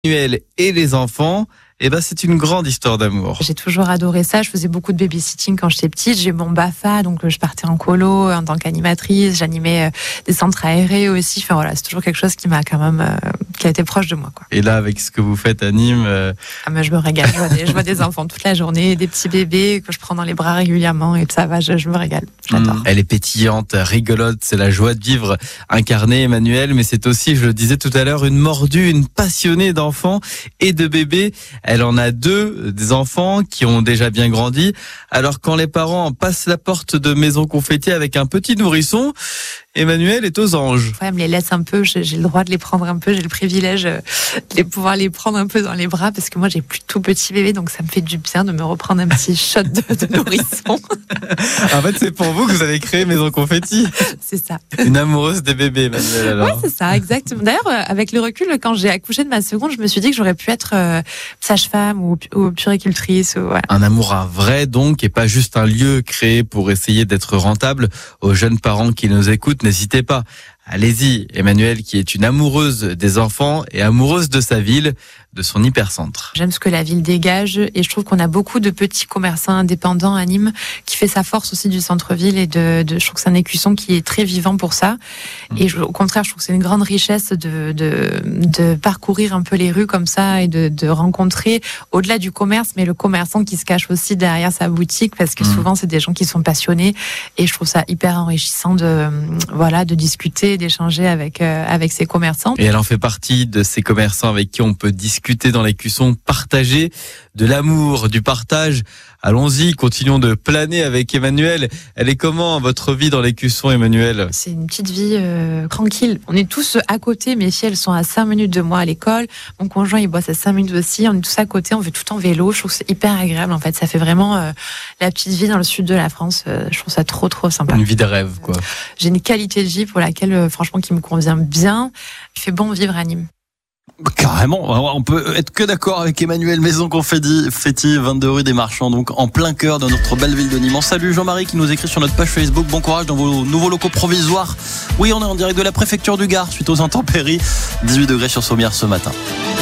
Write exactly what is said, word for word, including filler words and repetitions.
Emmanuel et les enfants, eh ben c'est une grande histoire d'amour. J'ai toujours adoré ça. Je faisais beaucoup de babysitting quand j'étais petite. J'ai mon B A F A, donc je partais en colo en tant qu'animatrice. J'animais des centres aérés aussi. Enfin voilà, c'est toujours quelque chose qui m'a quand même, euh, qui a été proche de moi, quoi. Et là, avec ce que vous faites à Nîmes, euh... ah mais je me régale. Je vois, des, je vois des enfants toute la journée, des petits bébés que je prends dans les bras régulièrement et ça va. Je, je me régale. J'adore. Mmh, elle est pétillante, rigolote. C'est la joie de vivre incarnée, Emmanuel. Mais c'est aussi, je le disais tout à l'heure, une mordue, une passionnée d'enfants et de bébés. Elle en a deux. Des enfants qui ont déjà bien grandi. Alors quand les parents passent la porte de Maison Confetti avec un petit nourrisson, Emmanuel est aux anges. Ouais, elle me les laisse un peu, j'ai, j'ai le droit de les prendre un peu, j'ai le privilège de pouvoir les prendre un peu dans les bras parce que moi j'ai plus tout petit bébé, donc ça me fait du bien de me reprendre un petit shot de, de nourrisson. En fait, c'est pour vous que vous avez créé Maison Confetti. C'est ça. Une amoureuse des bébés, Emmanuel, alors. Ouais, c'est ça, exactement. D'ailleurs, avec le recul, quand j'ai accouché de ma seconde, je me suis dit que j'aurais pu être euh, sage-femme ou, ou puéricultrice. Ou, voilà. Un amour à vrai, donc, et pas juste un lieu créé pour essayer d'être rentable. Aux jeunes parents qui nous écoutent, n'hésitez pas. Allez-y, Emmanuel, qui est une amoureuse des enfants et amoureuse de sa ville, de son hypercentre. J'aime ce que la ville dégage et je trouve qu'on a beaucoup de petits commerçants indépendants à Nîmes qui fait sa force aussi du centre-ville et de, de je trouve que c'est un écusson qui est très vivant pour ça. Mmh. Et je, au contraire, je trouve que c'est une grande richesse de, de, de parcourir un peu les rues comme ça et de, de rencontrer au-delà du commerce, mais le commerçant qui se cache aussi derrière sa boutique parce que mmh. souvent c'est des gens qui sont passionnés et je trouve ça hyper enrichissant de, voilà, de discuter, d'échanger avec, euh, avec ces commerçants. Et elle en fait partie de ces commerçants avec qui on peut discuter dans l'écusson, partager de l'amour, du partage. Allons-y, continuons de planer avec Emmanuel. Elle est comment votre vie dans l'écusson, Emmanuel? C'est une petite vie euh, tranquille. On est tous à côté. Mes filles, elles sont à cinq minutes de moi à l'école. Mon conjoint, il bosse à cinq minutes aussi. On est tous à côté. On fait tout en vélo. Je trouve que c'est hyper agréable. En fait, ça fait vraiment euh, la petite vie dans le sud de la France. Euh, je trouve ça trop, trop sympa. Une vie de rêve, quoi. J'ai une qualité de vie pour laquelle, euh, franchement, qui me convient bien. Il fait bon vivre à Nîmes. Carrément, on peut être que d'accord avec Emmanuel. Maison Confetti, Féti, vingt-deux rue des Marchands, donc en plein cœur de notre belle ville de Nîmes. Salut Jean-Marie qui nous écrit sur notre page Facebook. Bon courage dans vos nouveaux locaux provisoires. Oui, on est en direct de la préfecture du Gard suite aux intempéries. dix-huit degrés sur Sommières ce matin.